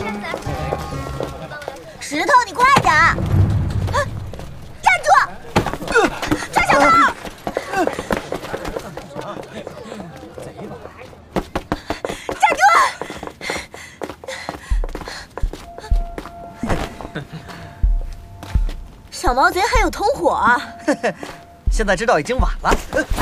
石头，你快点儿！站住！抓小偷！站住！小毛贼还有同伙啊！ 现在知道已经晚了。